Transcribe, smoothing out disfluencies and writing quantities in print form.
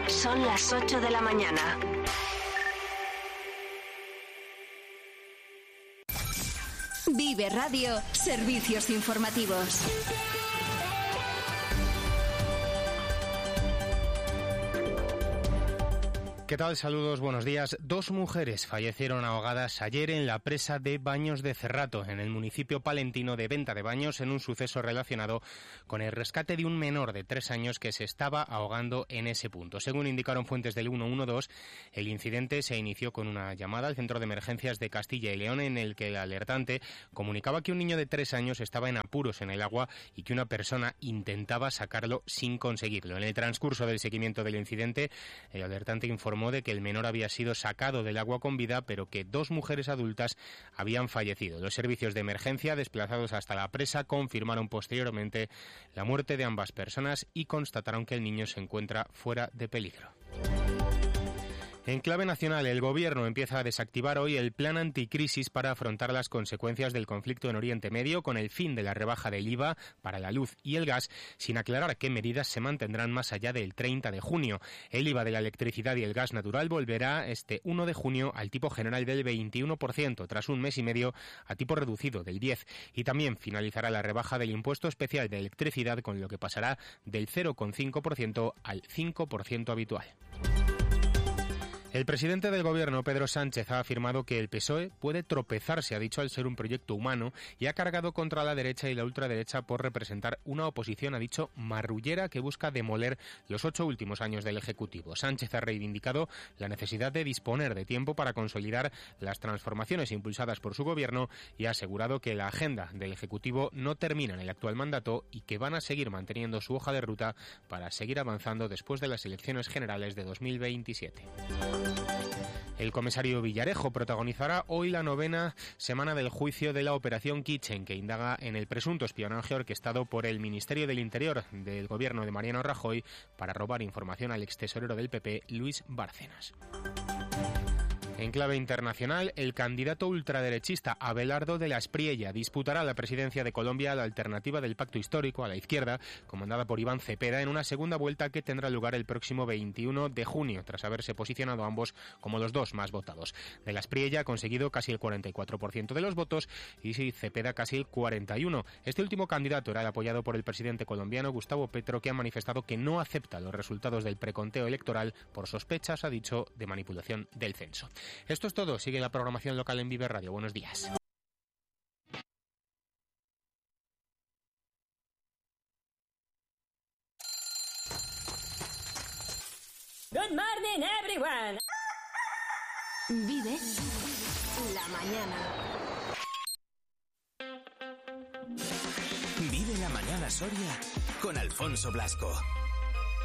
Son las 8 de la mañana. Vive Radio, servicios informativos. ¿Qué tal? Saludos, buenos días. 2 mujeres fallecieron ahogadas ayer en la presa de Baños de Cerrato, en el municipio palentino de Venta de Baños, en un suceso relacionado con el rescate de un menor de 3 años que se estaba ahogando en ese punto. Según indicaron fuentes del 112, el incidente se inició con una llamada al centro de emergencias de Castilla y León, en el que el alertante comunicaba que un niño de 3 años estaba en apuros en el agua y que una persona intentaba sacarlo sin conseguirlo. En el transcurso del seguimiento del incidente, el alertante informó de que el menor había sido sacado del agua con vida, pero que 2 mujeres adultas habían fallecido. Los servicios de emergencia desplazados hasta la presa confirmaron posteriormente la muerte de ambas personas y constataron que el niño se encuentra fuera de peligro. En clave nacional, el Gobierno empieza a desactivar hoy el plan anticrisis para afrontar las consecuencias del conflicto en Oriente Medio, con el fin de la rebaja del IVA para la luz y el gas, sin aclarar qué medidas se mantendrán más allá del 30 de junio. El IVA de la electricidad y el gas natural volverá este 1 de junio al tipo general del 21%, tras un mes y medio a tipo reducido del 10%. Y también finalizará la rebaja del impuesto especial de electricidad, con lo que pasará del 0,5% al 5% habitual. El presidente del Gobierno, Pedro Sánchez, ha afirmado que el PSOE puede tropezarse, ha dicho, al ser un proyecto humano, y ha cargado contra la derecha y la ultraderecha por representar una oposición, ha dicho, marrullera, que busca demoler los 8 últimos años del Ejecutivo. Sánchez ha reivindicado la necesidad de disponer de tiempo para consolidar las transformaciones impulsadas por su Gobierno y ha asegurado que la agenda del Ejecutivo no termina en el actual mandato y que van a seguir manteniendo su hoja de ruta para seguir avanzando después de las elecciones generales de 2027. El comisario Villarejo protagonizará hoy la 9ª semana del juicio de la Operación Kitchen, que indaga en el presunto espionaje orquestado por el Ministerio del Interior del Gobierno de Mariano Rajoy para robar información al extesorero del PP, Luis Bárcenas. En clave internacional, el candidato ultraderechista Abelardo de la Espriella disputará la presidencia de Colombia a la alternativa del Pacto Histórico, a la izquierda, comandada por Iván Cepeda, en una segunda vuelta que tendrá lugar el próximo 21 de junio, tras haberse posicionado ambos como los 2 más votados. De la Espriella ha conseguido casi el 44% de los votos y Cepeda casi el 41%. Este último candidato era el apoyado por el presidente colombiano Gustavo Petro, que ha manifestado que no acepta los resultados del preconteo electoral por sospechas, ha dicho, de manipulación del censo. Esto es todo. Sigue la programación local en Vive Radio. Buenos días. Good morning, everyone. Vive la mañana. Vive la mañana Soria con Alfonso Blasco.